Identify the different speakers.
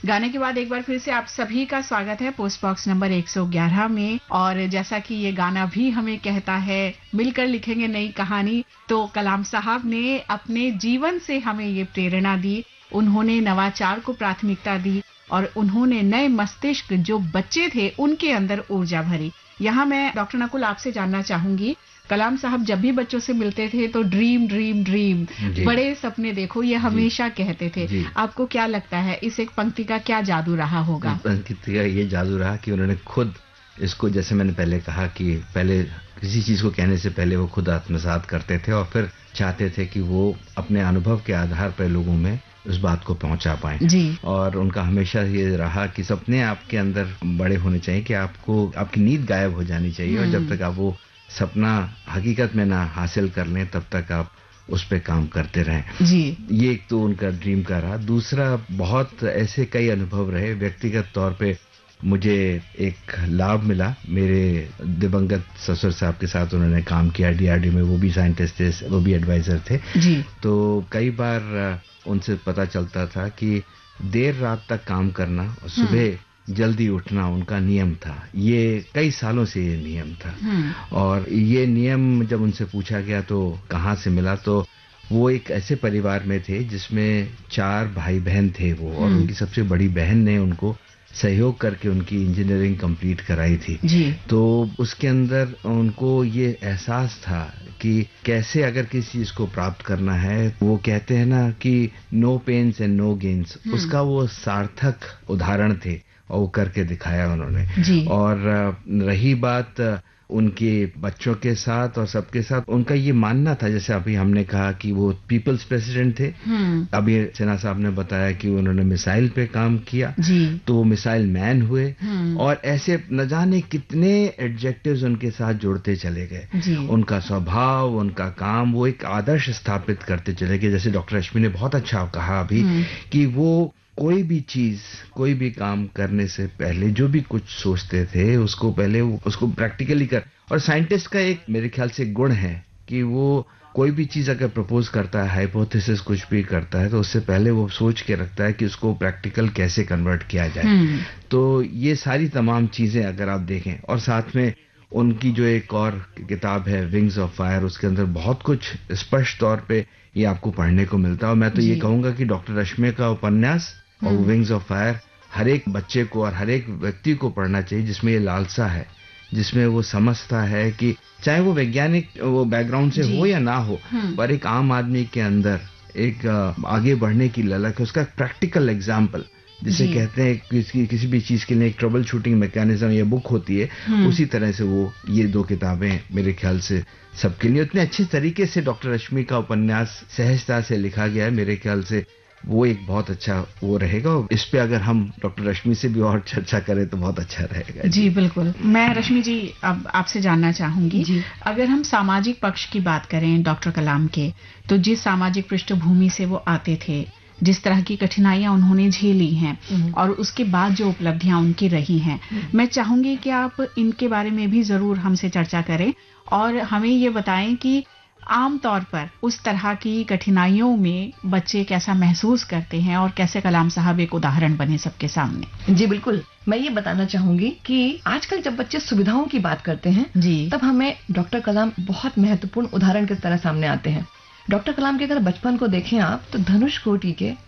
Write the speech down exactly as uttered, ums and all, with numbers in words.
Speaker 1: गाने के बाद एक बार फिर से आप सभी का स्वागत है पोस्ट बॉक्स नंबर एक सौ ग्यारह में। और जैसा कि ये गाना भी हमें कहता है, मिलकर लिखेंगे नई कहानी, तो कलाम साहब ने अपने जीवन से हमें ये प्रेरणा दी। उन्होंने नवाचार को प्राथमिकता दी और उन्होंने नए मस्तिष्क जो बच्चे थे उनके अंदर ऊर्जा भरी। यहाँ मैं डॉक्टर नकुल आपसे जानना चाहूंगी, कलाम साहब जब भी बच्चों से मिलते थे तो ड्रीम ड्रीम ड्रीम, बड़े सपने देखो, ये हमेशा कहते थे। आपको क्या लगता है इस एक पंक्ति का क्या जादू रहा होगा?
Speaker 2: पंक्ति का ये जादू रहा कि उन्होंने खुद इसको, जैसे मैंने पहले कहा कि पहले किसी चीज को कहने से पहले वो खुद आत्मसात करते थे और फिर चाहते थे कि वो अपने अनुभव के आधार पर लोगों में उस बात को पहुंचा पाए। जी। और उनका हमेशा ये रहा कि सपने आपके अंदर बड़े होने चाहिए, कि आपको आपकी नींद गायब हो जानी चाहिए और जब तक आप वो सपना हकीकत में ना हासिल कर लें तब तक आप उस पे काम करते रहें। जी। ये एक तो उनका ड्रीम का रहा। दूसरा, बहुत ऐसे कई अनुभव रहे व्यक्तिगत तौर पे। मुझे एक लाभ मिला, मेरे दिवंगत ससुर साहब के साथ उन्होंने काम किया डीआरडीओ में, वो भी साइंटिस्ट थे, वो भी एडवाइजर थे। जी। तो कई बार उनसे पता चलता था कि देर रात तक काम करना और सुबह जल्दी उठना उनका नियम था। ये कई सालों से ये नियम था। और ये नियम जब उनसे पूछा गया तो कहाँ से मिला, तो वो एक ऐसे परिवार में थे जिसमें चार भाई बहन थे वो, और उनकी सबसे बड़ी बहन ने उनको सहयोग करके उनकी इंजीनियरिंग कंप्लीट कराई थी। जी। तो उसके अंदर उनको ये एहसास था कि कैसे अगर किसी चीज को प्राप्त करना है, वो कहते हैं ना कि no pens and no gains, उसका वो सार्थक उदाहरण थे और वो करके दिखाया उन्होंने। जी। और रही बात उनके बच्चों के साथ और सबके साथ, उनका ये मानना था, जैसे अभी हमने कहा कि वो पीपल्स प्रेसिडेंट थे। अभी सिन्हा साहब ने बताया कि उन्होंने मिसाइल पे काम किया। जी। तो वो मिसाइल मैन हुए और ऐसे न जाने कितने एडजेक्टिव्स उनके साथ जुड़ते चले गए। उनका स्वभाव, उनका काम, वो एक आदर्श स्थापित करते चले गए। जैसे डॉक्टर रश्मि ने बहुत अच्छा कहा अभी कि वो कोई भी चीज, कोई भी काम करने से पहले जो भी कुछ सोचते थे उसको पहले उसको प्रैक्टिकली कर। और साइंटिस्ट का एक मेरे ख्याल से गुण है कि वो कोई भी चीज अगर प्रपोज करता है, हाइपोथेसिस कुछ भी करता है, तो उससे पहले वो सोच के रखता है कि उसको प्रैक्टिकल कैसे कन्वर्ट किया जाए। तो ये सारी तमाम चीजें अगर आप देखें, और साथ में उनकी जो एक और किताब है विंग्स ऑफ फायर, उसके अंदर बहुत कुछ स्पष्ट तौर पे ये आपको पढ़ने को मिलता है। और मैं तो ये कहूंगा कि डॉक्टर रश्मि का उपन्यास और विंग्स ऑफ फायर हर एक बच्चे को और हर एक व्यक्ति को पढ़ना चाहिए जिसमें ये लालसा है, जिसमें वो समझता है कि चाहे वो वैज्ञानिक वो बैकग्राउंड से हो या ना हो, पर एक आम आदमी के अंदर एक आगे बढ़ने की ललक है। उसका प्रैक्टिकल एग्जाम्पल, जिसे कहते हैं किसी किसी भी चीज के लिए एक ट्रबल शूटिंग मैकेनिज्म या बुक होती है, उसी तरह से वो ये दो किताबें मेरे ख्याल से सबके लिए उतने अच्छे तरीके से डॉक्टर रश्मि का उपन्यास सहजता से लिखा गया है। मेरे ख्याल से वो एक बहुत अच्छा वो रहेगा। इस पे अगर हम डॉक्टर रश्मि से भी और चर्चा करें तो बहुत अच्छा रहेगा।
Speaker 1: जी, जी बिल्कुल। मैं रश्मि जी अब आपसे जानना चाहूंगी, जी। अगर हम सामाजिक पक्ष की बात करें डॉक्टर कलाम के, तो जिस सामाजिक पृष्ठभूमि से वो आते थे, जिस तरह की कठिनाइयां उन्होंने झेली हैं और उसके बाद जो उपलब्धियां उनकी रही हैं, मैं चाहूंगी कि आप इनके बारे में भी जरूर हमसे चर्चा करें और हमें ये बताएं कि आम तौर पर उस तरह की कठिनाइयों में बच्चे कैसा महसूस करते हैं और कैसे कलाम साहब एक उदाहरण बने सबके सामने।
Speaker 3: जी बिल्कुल, मैं ये बताना चाहूंगी कि आजकल जब बच्चे सुविधाओं की बात करते हैं, जी, तब हमें डॉक्टर कलाम बहुत महत्वपूर्ण उदाहरण की तरह सामने आते हैं। डॉक्टर कलाम के अगर बचपन को देखें आप, तो धनुष कोटि के